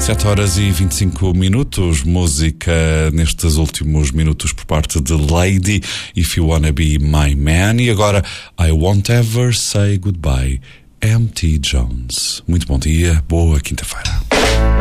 7 horas e 25 minutos, música nestes últimos minutos por parte de Lady, If You Wanna Be My Man, e agora I Won't Ever Say Goodbye, M.T. Jones. Muito bom dia, boa quinta-feira.